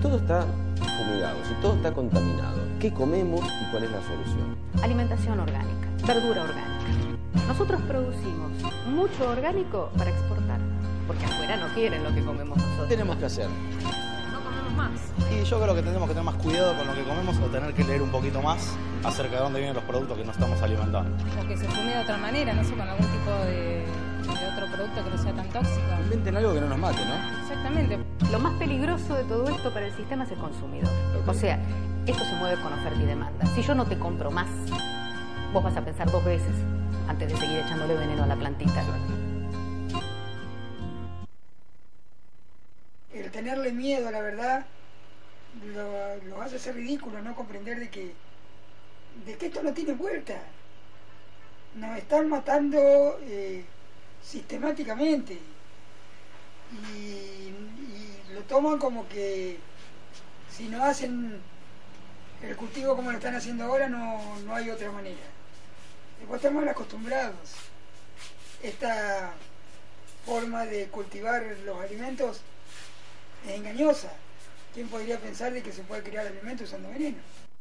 todo está fumigado, si todo está contaminado, ¿qué comemos y cuál es la solución? Alimentación orgánica, verdura orgánica. Nosotros producimos mucho orgánico para exportar, porque afuera no quieren lo que comemos nosotros. ¿Qué tenemos que hacer? No comemos más. Y yo creo que tenemos que tener más cuidado con lo que comemos o tener que leer un poquito más acerca de dónde vienen los productos que nos estamos alimentando. O que se fume de otra manera, no sé, con algún tipo de otro producto que no sea tan tóxico. Inventen algo que no nos mate, ¿no? Exactamente. Lo más peligroso de todo esto para el sistema es el consumidor. O sea, esto se mueve con oferta y demanda. Si yo no te compro más, vos vas a pensar 2 veces antes de seguir echándole veneno a la plantita. El tenerle miedo, la verdad, lo hace ser ridículo, no comprender de que esto no tiene vuelta. Nos están matando sistemáticamente y lo toman como que si no hacen el cultivo como lo están haciendo ahora no hay otra manera. Después estamos mal acostumbrados. Esta forma de cultivar los alimentos es engañosa. ¿Quién podría pensar de que se puede crear alimentos usando veneno?